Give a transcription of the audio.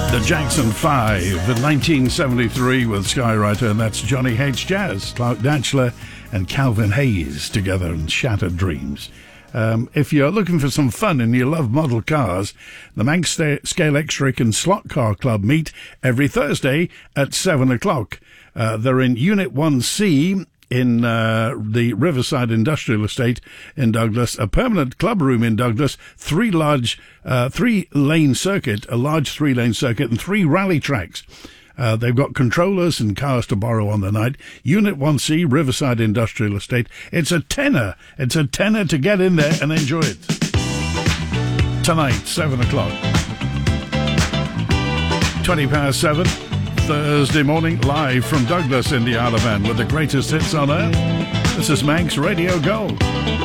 The Jackson 5 in 1973 with Skywriter, and that's Johnny Hates Jazz, Clark Datchler and Calvin Hayes together in Shattered Dreams. If you're looking for some fun and you love model cars, the Manx Scale Extric and Slot Car Club meet every Thursday at 7 o'clock. They're in Unit 1C in the Riverside Industrial Estate in Douglas, a permanent club room in Douglas, three-lane circuit, a large three-lane circuit, and 3 rally tracks. They've got controllers and cars to borrow on the night. Unit 1C, Riverside Industrial Estate. It's a tenner. It's a tenner to get in there and enjoy it. Tonight, 7 o'clock. 7:20, Thursday morning, live from Douglas in the Isle of Man with the greatest hits on earth. This is Manx Radio Gold.